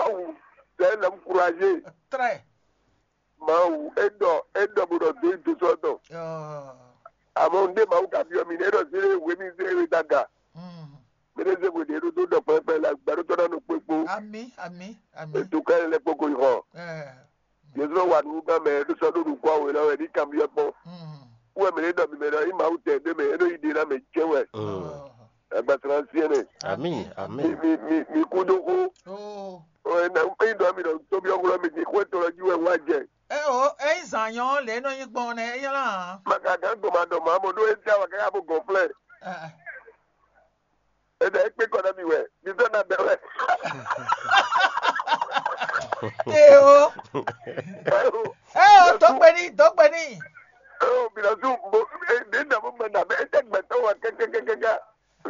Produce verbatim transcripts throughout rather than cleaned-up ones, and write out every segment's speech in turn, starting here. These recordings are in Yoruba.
Maou, c'est l'encourager. Très. Maou, Edo, Edo, Bodo, tout ça. Oh. Avant de Maou, Kabio, Minero, c'est Wemi, Daga. Mais les émotions de tout le peuple, la barotora no popo. Ami, ami, ami. Tout cas, les poco y vont. Les autres, on va mais nous sommes nous quoi, on a dit Kabio, bon. Ou à mener dans le numéro, il m'a outé de mes héros, il dit là, mais tiens, ouais. Eh ben, transféré. Amin, amin. Mi, mi, mi, kudoku. Oh. Ouais, na, il doit me donner, Toby, on va me dire, quoi, tu as dit, ouais, ouais, Eh oh, eh, Zanyon, les non, ils bon, eh, là. ma gagan, commando, maman, doit être à la gamme gonflée. Et d'ailleurs, que qu'on a mis, ouais. Dis donc, on a bien, ouais. Eh oh. Eh oh, donc, Benny, donc, Benny. Oh, bien sûr, bon, et d'abord, madame, et c'est maintenant, ouais, que, que, que, que, que.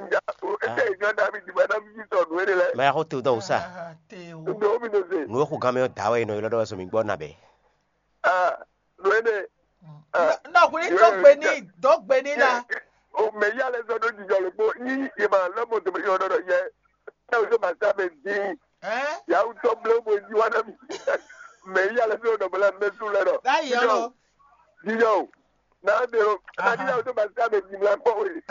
Mais à retour dans ça. Nous avons quand même taoué nos illusions sur Mingbo Nabe. Ah, nous non, vous dites donc Benny, donc Benny là. Oh, mais il y a les autres qui ont le beau, ni il m'a l'homme de million de hier. Il y a ça me dit. Il y a un top bleu, mais il y a les autres de la maison là. D'ailleurs, dis-le. Non, mais il y a autre chose à me dire là pour lui.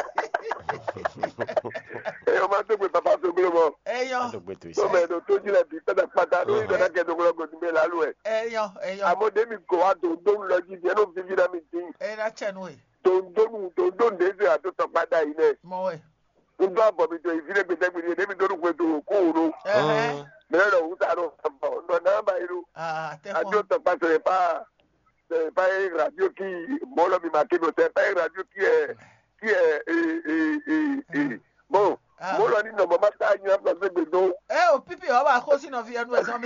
Et on m'a dit que papa se bleu. Eh yo. Non, mais nous tous les petits, ça n'a pas d'allure, il y a que nous voulons continuer la loi. Eh yo, eh yo. À mon demi, quoi, ton don, le dit, il y a nos filles dans mes meetings. Eh la tienne, oui. Ton don, ton don, des heures à tout en bas d'ailleurs. Moi, oui. On doit avoir mis il vient peut-être que des minutes de tout court. Mais là, on a on a pas eu. Ah, t'es bon. Radio pas c'est pas c'est pas une radio qui bon là mi marqué c'est pas une radio qui est qui est et et bon. Bon là ni non maman ça y a pas de dos. Eh au pipi on va causer nos vies nous amis.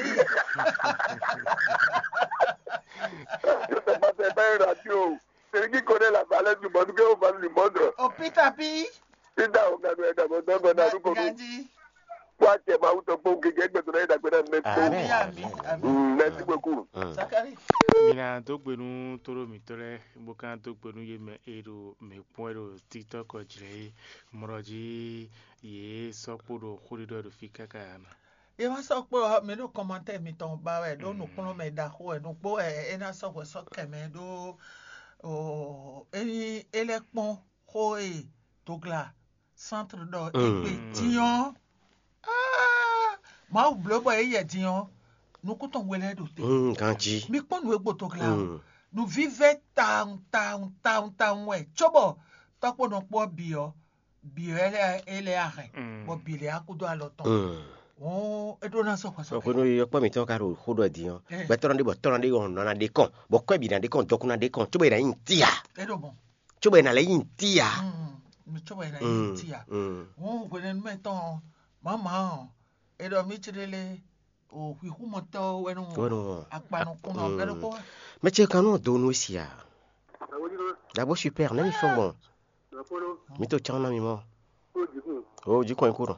C'est pas une radio. C'est qui connaît la valeur du monde qu'on va lui montrer. Au pitapi. Ida on a d'abord d'abord na ko. Quoi que ma auto pour que quelque chose là d'abord na. Ami ami. Merci beaucoup. Sakari. Mina to gbenu toro mi tore bokan to gbenu ye me ero me poero TikTok ojire moroji ye soporo khorido do fika kana. E wa so po me no commentaire mi ton ba we do no kuno me da ho e no po e na so we so keme do o eni elekpon ho e togla centre do e Dion. Ah, ma o blobo e ye Dion. Nous comptons wele do te. Hum, kanji. Mi pon we gboto kla. Nous vivait tan tan tan tan we. Chobo, to po no po bio. Bio ele ele are. Bo bile akudo aloton. Oh, e do na so kwa so. Ko no yo pa mi to ka ro hodo Dion. Be to ndi bo to ndi on na de kon. Bo kwa bi na de kon joku na de kon. Chobo ina intia. E do bon. Chobo ina le intia. Mm. Mi chobo ina intia. Oh, ko nen me ton mama. E do mi chirele o wi hu moto wenu akpanu kuna ngado ko mais tu kanu do no sia d'abord super na mi fo bon mi to chana mi mo o ji ko ko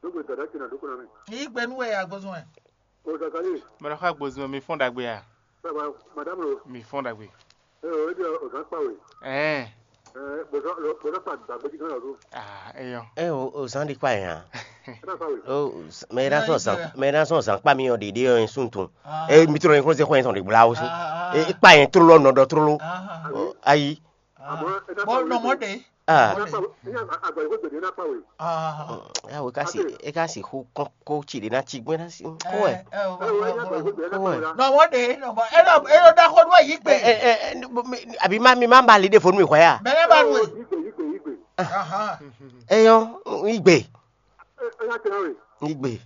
igbe nu e agbozun e o sakale Mara ka gbozun mi fon dagbe ya madame lo mi fon dagbe eh o de o san pa we eh eh bo so lo bo pa dagbe kan lo ah eyo eh o o san di pa yan oh mais dans son sang mais dans son sang pas mi o de de un suntun eh mi tro en ko se ko en son de bla aussi eh pa en tro lo no do tro lo ayi bo no mo de ah ah ah o ka si e ka si ko ko chi de na chi gbe na si ko e no mo de no mo e no e no da ko do yi pe eh abi ma mi ma ba le de fonu mi kwa ya bele ba nu aha eh yo igbe igbe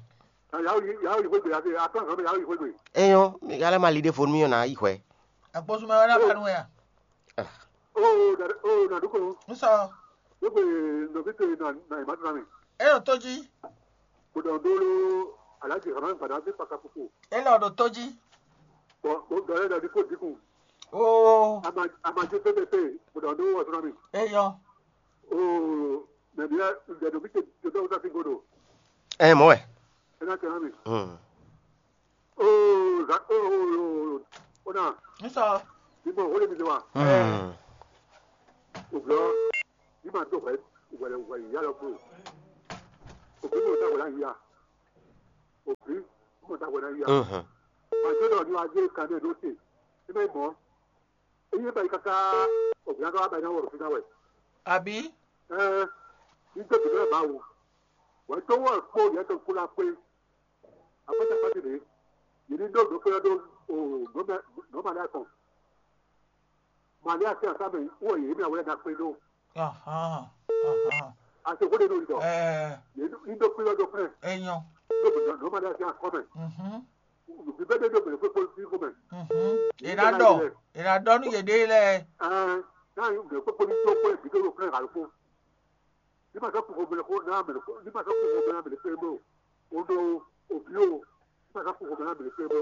eyo mi gale ma lide phone mi yo na ihwe agbosu me wala kanu ya oh da oh na duko nso do be no bito na na imatu mi e o toji ko do dolo alaji ran pada bi pakapuku e lo do toji o o do da diko diku oh ama ama je pepe ko do do wa mi e yo oh na dia da do bito do da singodo eh mo e ena kana mi mm oh za oh ona nso bibo ole mi wa mm o blo bi ma to fe wele wele ya lo ko o bi mo ta wala ya o bi mo ko ta wona ya Mhm. ma jo do ni aje kan de do se e be mo e ye ba kaka o ga do ba na wo fi na we àbí eh ni to bi ba wo wa to wo po ye to kula pe apata pati de ni do do ko do o do ba do ba da ko ma ni ase asabe wo ye mi awere da pe do Aham, aham. ase wo de do do É, ni do pe do pe èèyàn. do do ba da se akome Mhm, bi be de do be ko ko ko be mhm. Ìrádọ̀, ìrádọ̀ ní yèdè ilẹ̀. ah na yu de ko ko ni to ko bi do pe ga ko ni ma so ko be ko na be ko ni ma so ko be na be pe mo o do o bi o ni ma so ko be na be pe mo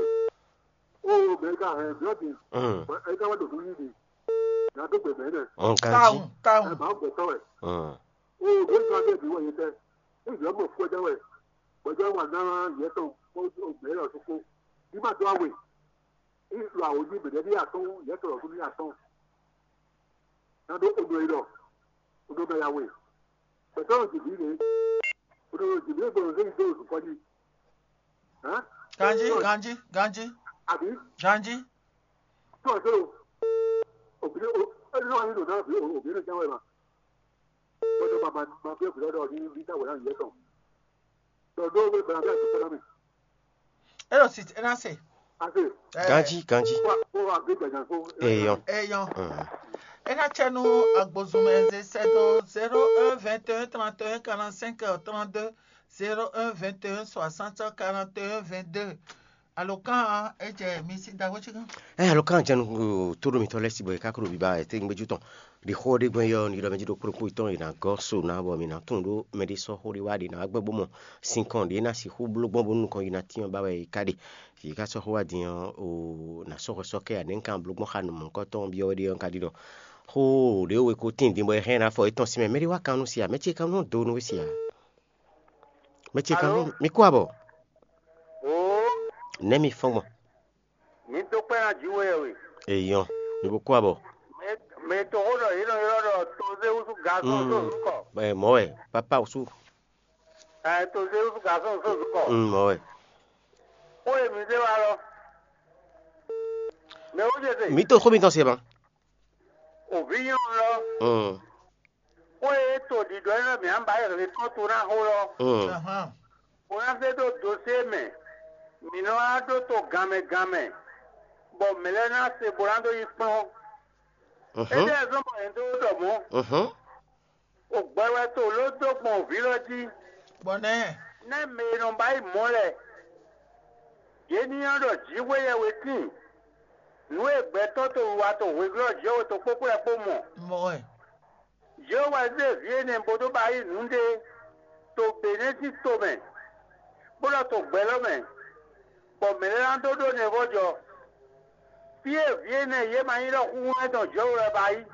o be ga he bi o bi Mm. e ga wa do ni ni na do be be ne On kanji. Táhùn, e táhùn. ma go to e Mm. o be ga de bi wo ye te e jo mo ko de we bo jo wa na ye to o o be lo so ko ni ma do awe e lo awo ni be de ya to ye to ro ni ya to na do o do iro o do be ya we be to ji bi ni o do ji bi bo se do so ko ni ha Ganji, Ganji, Ganji, abi Ganji. to so o bi o e lo ni do na bi o bi ni ja we ma o do ma ma ma bi o bi do ni bi ta we na ye to do do we be na ga to na mi Ẹ lọ sí ẹ náà sè. ase Kanji, kanji. wa o wa bi ga jan ko Èèyàn. Èèyàn. Mm. Ẹ náà tẹnu agbózùmẹ̀ẹ́sẹ̀ sẹ́dọ̀ zéro un vingt et un trente et un quarante-cinq trente-deux zéro un vingt et un soixante quarante et un vingt-deux. Àlòkàn ẹ̀jẹ̀ mi sí dàgbọ́ chicken. Eh, alo kan jan toro mi tole si boy kakro bi ba te ngbe juton. Di khode gwen yo ni do meji do kuro iton ina gorso na bo mi na tundo me di so hori wadi na agbegbo mo cinquante di na si hu blogbon bonu kon ina tiyan ba we kade. Fi ka so ho wadi o na so so ke anen kan blogbon khanu mon ko ton bi o di on kadi do. Ho de we ko tin di mo hen na fo iton si me me di wa kanu si a me ti kanu do no si a. Me ti kanu mi kwa bo. o Ne mi fo mo. ni to pe na ji we we Èèyàn ni bo kwa bo. me to ho do iro iro do to ze usu ga so so ko Eh, mo e papa usu. eh to ze usu ga so so ko Mm, mo e. o e mi ze wa lo me o je se Mi to khomi ton se ban. o bi yo lo Mm. o e to di do na mi an ba ye ko to na ho lo Mm. Aham. o na se do do se me mi no a do to game game bo mele na se borando yi pon e Mhm. de so mo en do do mo Mhm. o gbewe to lo do pon vi lo ji Bọ̀nẹ́. na me no ba imole ye ni an do ji we ye wetin nu egbe to to wa to we glo je o to popo e po mo Mọ̀ ẹ̀. je wa ze vie ne bodo ba yi nunde to beneti to me bodo to gbe lo me bo me ran do do ne bojo vie vie ne ye ma yi lo ku e to je o re ba yi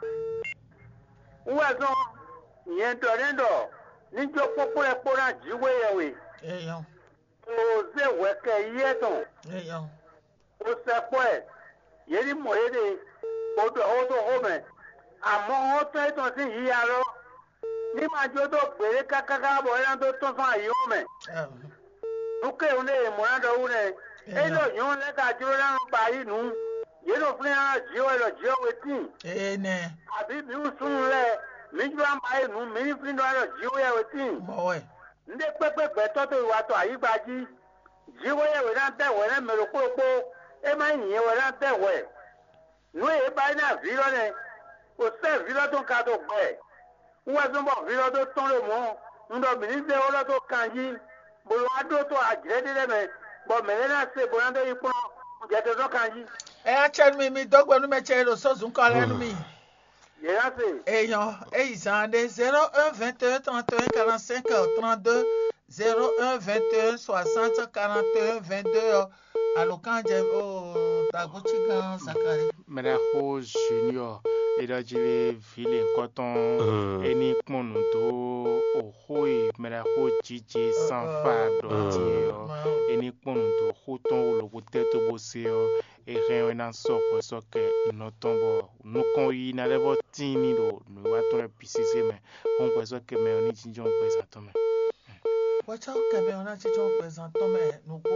uwe so yen do ne do ni jo popo e po na ji we ye we Èèyàn. o ze we ke ye ton Èèyàn. o se po e ye ni mo ye de o do o do ho me àmọ́ o to e ton si yi ya lo ni ma jo do gbere kakaka bo ran to ton fa yi o me nuke une mo ran do une e lo yon le ka jo ran ba yi nu ye no fun ran ji o lo ji o wetin Èèyàn. àbí mi ń sun le mi ju ran ba yi nu mi fun do ran ji o ye wetin Mọ̀ ẹ̀. nde pepe gbe to to wa to ayigbaji ji o ye we ran te we ran mero popo e ma yin we ran te we nu e ba na vi lo ne o se vi lo to ka to gbe uwe so mo vi lo to ton lo mo ndo mi ni se o lo to kan yi bolo ado to ajire de me bo me na se bo ando yi pon je to so kan yi Ẹ á tẹnu mi mi dọ́gbẹ́nu mẹ́tẹ́ lọ sọ́sùn kọ́ lẹ́nu mi. ye na se Èèyàn èyí sàn dé zéro un vingt et un trente et un quarante-cinq trente-deux zéro un vingt et un soixante quarante et un vingt-deux. Àlòkàn jẹ o dàgbò chicken sakari. Mera ho junior edajile vile nkoton Mm. eni kponu to ohoi mera ho jije sanfa doti yo eni kponu to hoton ologo teto bose yo eren na soko soke no tombo no kon yi na levo tini do no wa to pisise me on ko soke me oni jinjo pe sa to me Wọ́n tẹ́ kẹ̀mẹ́ ọ̀nà títí wọ́n pẹ̀sán tọ́mẹ̀ nùgbò.